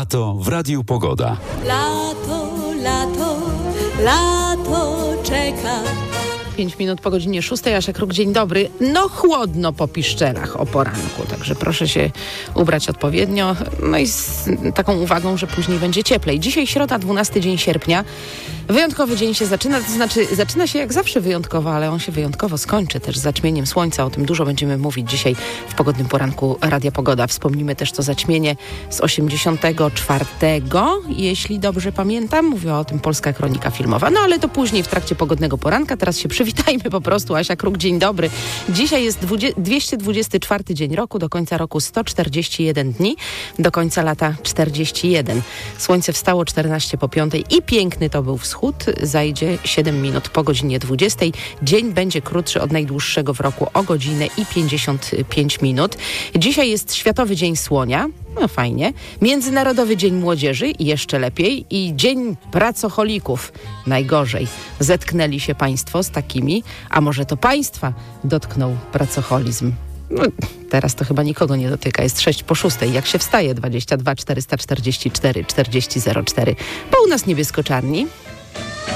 Lato w Radiu Pogoda. Lato, lato, lato czeka. 5 minut po godzinie 6. Asia Kruk, dzień dobry. No chłodno po Piszczelach o poranku, także proszę się ubrać odpowiednio. No i z taką uwagą, że później będzie cieplej. Dzisiaj środa, 12 dzień sierpnia. Wyjątkowy dzień się zaczyna, to znaczy zaczyna się jak zawsze wyjątkowo, ale on się wyjątkowo skończy też zaćmieniem słońca. O tym dużo będziemy mówić dzisiaj w pogodnym poranku Radia Pogoda. Wspomnimy też to zaćmienie z 84, jeśli dobrze pamiętam. Mówiła o tym Polska Kronika Filmowa. No ale to później w trakcie pogodnego poranka. Teraz się przywitajmy po prostu. Asia Kruk, dzień dobry. Dzisiaj jest 224 dzień roku, do końca roku 141 dni, do końca lata 41. Słońce wstało 14 po 5 i piękny to był wschód. Zajdzie 7 minut po godzinie 20. Dzień będzie krótszy od najdłuższego w roku o godzinę i 55 minut. Dzisiaj jest Światowy Dzień Słonia. No fajnie. Międzynarodowy Dzień Młodzieży, jeszcze lepiej. I Dzień Pracocholików. Najgorzej. Zetknęli się państwo z takimi, a może to państwa dotknął pracocholizm. No, teraz to chyba nikogo nie dotyka. Jest 6 po 6. Jak się wstaje? 22 444 40 04. Bo u nas niebiesko-czarni.